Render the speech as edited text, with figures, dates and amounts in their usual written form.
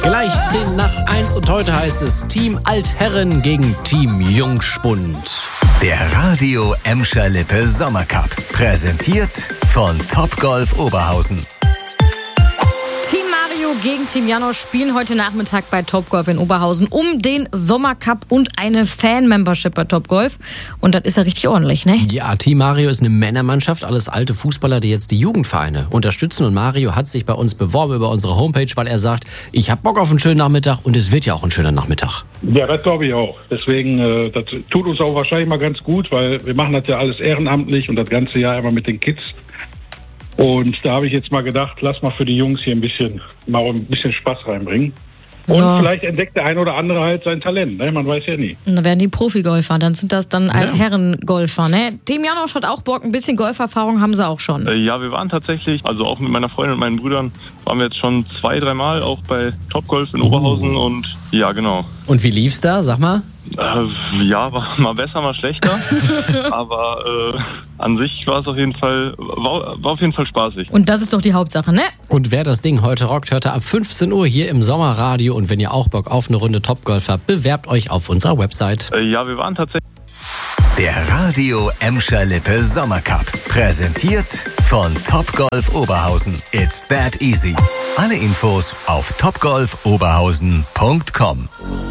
Gleich 10:10 und heute heißt es Team Altherren gegen Team Jungspund. Der Radio Emscher Lippe Sommercup. Präsentiert von Topgolf Oberhausen. Team Mario gegen Team Janosch spielen heute Nachmittag bei Topgolf in Oberhausen um den Sommercup und eine Fan-Membership bei Topgolf. Und das ist ja richtig ordentlich, ne? Ja, Team Mario ist eine Männermannschaft, alles alte Fußballer, die jetzt die Jugendvereine unterstützen. Und Mario hat sich bei uns beworben über unsere Homepage, weil er sagt, ich hab Bock auf einen schönen Nachmittag und es wird ja auch ein schöner Nachmittag. Ja, das glaube ich auch. Deswegen, das tut uns auch wahrscheinlich mal ganz gut, weil wir machen das ja alles ehrenamtlich und das ganze Jahr immer mit den Kids. Und da habe ich jetzt mal gedacht, lass mal für die Jungs hier ein bisschen Spaß reinbringen. So. Und vielleicht entdeckt der ein oder andere halt sein Talent, ne? Man weiß ja nie. Und dann werden die Profigolfer, dann sind das dann Altherrengolfer, ne? Team Janosch hat auch Bock, ein bisschen Golferfahrung haben sie auch schon. Ja, wir waren tatsächlich, also auch mit meiner Freundin und meinen Brüdern, waren wir jetzt schon 2-3 Mal auch bei Topgolf in Oberhausen und ja, genau. Und wie lief's da, sag mal? Ja, war mal besser, mal schlechter, aber an sich war es auf jeden Fall, war auf jeden Fall spaßig. Und das ist doch die Hauptsache, ne? Und wer das Ding heute rockt, hört er ab 15 Uhr hier im Sommerradio. Und wenn ihr auch Bock auf eine Runde Topgolf habt, bewerbt euch auf unserer Website. Ja, wir waren tatsächlich... Der Radio Emscher Lippe Sommercup. Präsentiert von Topgolf Oberhausen. It's that easy. Alle Infos auf topgolfoberhausen.com.